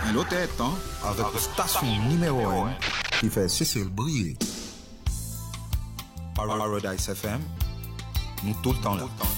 Il était temps avec la station numéro 1 qui fait Cécile briller. Paradise FM, nous tout le temps là.